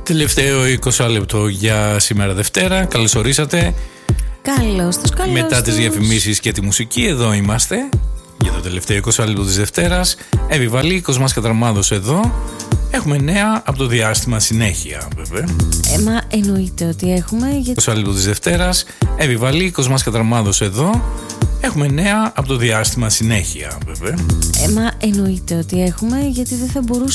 Τελευταίο 20 λεπτό για σήμερα Δευτέρα. Καλώς ορίσατε. Καλώς τους. Μετά τις διαφημίσεις και τη μουσική, εδώ είμαστε για το τελευταίο 20 λεπτό της Δευτέρας. Επιβαλή, Κοσμάς Κατραμάδος εδώ. Έχουμε νέα από το διάστημα συνέχεια, βέβαια. Μα εννοείται ότι έχουμε. 20 λεπτό της Δευτέρας. Επιβαλή, Κοσμάς Κατραμάδος εδώ. Έχουμε νέα από το διάστημα συνέχεια, βέβαια. Μα εννοείται ότι έχουμε, γιατί δεν θα μπορούσε